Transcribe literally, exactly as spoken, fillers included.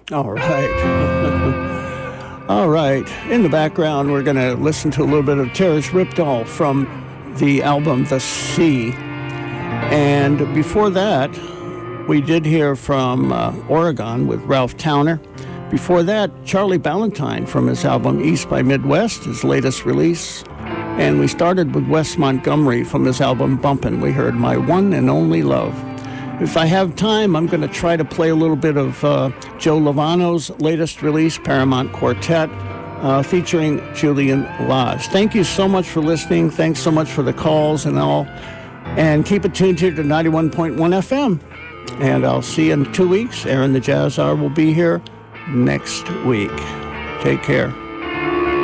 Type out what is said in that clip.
All right. All right. In the background, we're going to listen to a little bit of Taras Ripdahl from the album The Sea. And before that, we did hear from uh, Oregon with Ralph Towner. Before that, Charlie Ballantyne from his album East by Midwest, his latest release. And we started with Wes Montgomery from his album Bumpin'. We heard My One and Only Love. If I have time, I'm going to try to play a little bit of uh, Joe Lovano's latest release, Paramount Quartet, uh, featuring Julian Lage. Thank you so much for listening. Thanks so much for the calls and all. And keep it tuned here to ninety-one point one F M. And I'll see you in two weeks. Aaron the Jazz Hour will be here next week. Take care.